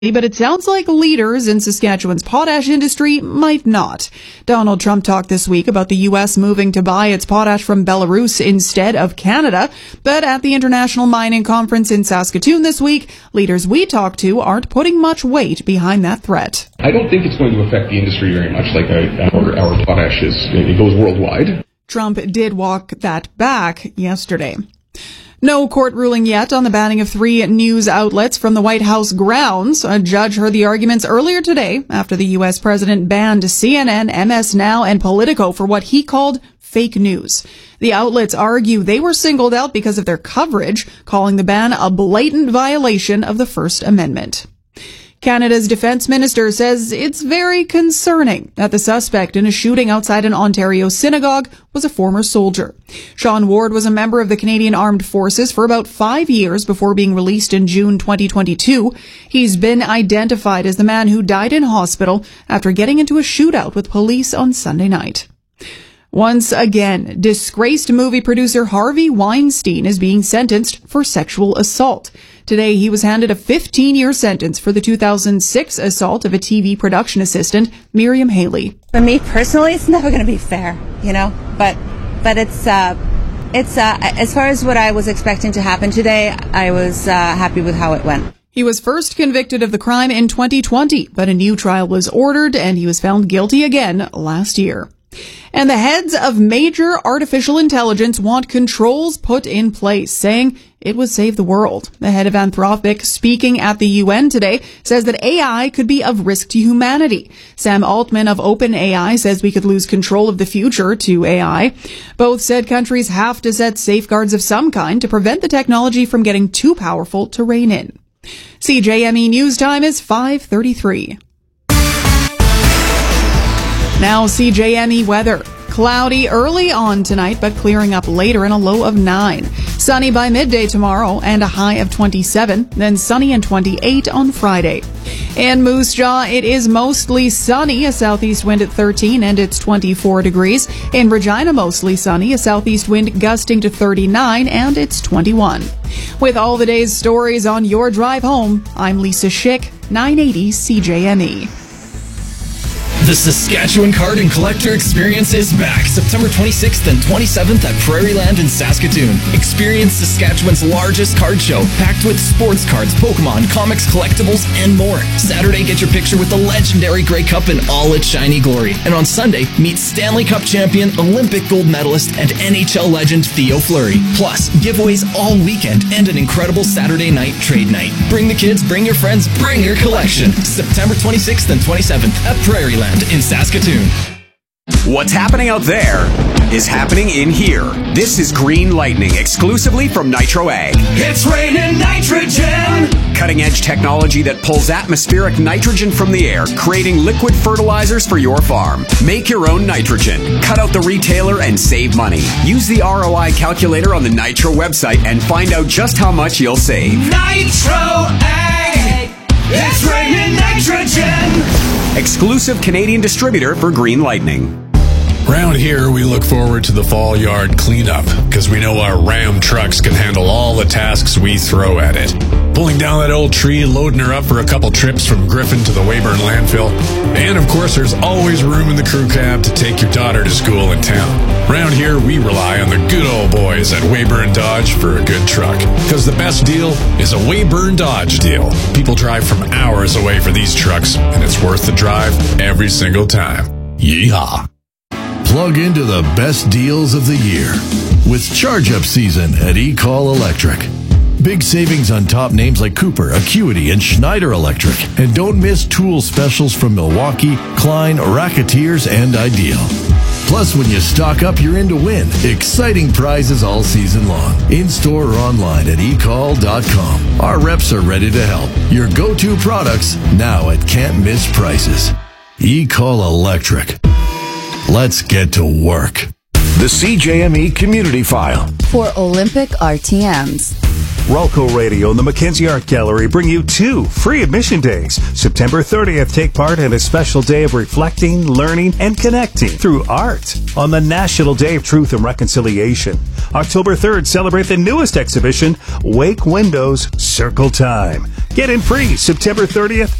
But it sounds like leaders in Saskatchewan's potash industry might not. Donald Trump talked this week about the U.S. moving to buy its potash from Belarus instead of Canada. But at the International Mining Conference in Saskatoon this week, leaders we talked to aren't putting much weight behind that threat. I don't think it's going to affect the industry very much. Our potash it goes worldwide. Trump did walk that back yesterday. No court ruling yet on the banning of 3 news outlets from the White House grounds. A judge heard the arguments earlier today after the U.S. president banned CNN, MS Now, and Politico for what he called fake news. The outlets argue they were singled out because of their coverage, calling the ban a blatant violation of the First Amendment. Canada's defense minister says it's very concerning that the suspect in a shooting outside an Ontario synagogue was a former soldier. Sean Ward was a member of the Canadian Armed Forces for about 5 years before being released in June 2022. He's been identified as the man who died in hospital after getting into a shootout with police on Sunday night. Once again, disgraced movie producer Harvey Weinstein is being sentenced for sexual assault. Today, he was handed a 15-year sentence for the 2006 assault of a TV production assistant, Miriam Haley. For me personally, it's never going to be fair, but it's as far as what I was expecting to happen today, I was happy with how it went. He was first convicted of the crime in 2020, but a new trial was ordered and he was found guilty again last year. And the heads of major artificial intelligence want controls put in place, saying it would save the world. The head of Anthropic, speaking at the UN today, says that AI could be of risk to humanity. Sam Altman of OpenAI says we could lose control of the future to AI. Both said countries have to set safeguards of some kind to prevent the technology from getting too powerful to rein in. CJME News Time is 5:33. Now CJME weather. Cloudy early on tonight, but clearing up later in a low of 9. Sunny by midday tomorrow and a high of 27. Then sunny and 28 on Friday. In Moose Jaw, it is mostly sunny, a southeast wind at 13 and it's 24 degrees. In Regina, mostly sunny, a southeast wind gusting to 39 and it's 21. With all the day's stories on your drive home, I'm Lisa Schick, 980 CJME. The Saskatchewan Card and Collector Experience is back September 26th and 27th at Prairieland in Saskatoon. Experience Saskatchewan's largest card show, packed with sports cards, Pokemon, comics, collectibles, and more. Saturday, get your picture with the legendary Grey Cup in all its shiny glory. And on Sunday, meet Stanley Cup champion, Olympic gold medalist, and NHL legend Theo Fleury. Plus, giveaways all weekend and an incredible Saturday night trade night. Bring the kids, bring your friends, bring your collection. September 26th and 27th at Prairieland in Saskatoon. What's happening out there is happening in here. This is Green Lightning, exclusively from Nitro Ag. It's raining nitrogen! Cutting-edge technology that pulls atmospheric nitrogen from the air, creating liquid fertilizers for your farm. Make your own nitrogen. Cut out the retailer and save money. Use the ROI calculator on the Nitro website and find out just how much you'll save. Nitro Ag! It's raining nitrogen! Exclusive Canadian distributor for Green Lightning. Around here, we look forward to the fall yard cleanup because we know our Ram trucks can handle all the tasks we throw at it. Pulling down that old tree, loading her up for a couple trips from Griffin to the Weyburn landfill. And of course, there's always room in the crew cab to take your daughter to school in town. Around here, we rely on the good old boys at Weyburn Dodge for a good truck. Because the best deal is a Weyburn Dodge deal. People drive from hours away for these trucks, and it's worth the drive every single time. Yeehaw. Plug into the best deals of the year with charge-up season at eCall Electric. Big savings on top names like Cooper, Acuity, and Schneider Electric. And don't miss tool specials from Milwaukee, Klein, Racketeers, and Ideal. Plus, when you stock up, you're in to win. Exciting prizes all season long. In-store or online at ecall.com. Our reps are ready to help. Your go-to products now at can't-miss prices. eCall Electric. Let's get to work. The CJME Community File. For Olympic RTMs. Rolco Radio and the Mackenzie Art Gallery bring you 2 free admission days. September 30th, take part in a special day of reflecting, learning, and connecting through art on the National Day of Truth and Reconciliation. October 3rd, celebrate the newest exhibition, Wake Windows Circle Time. Get in free September 30th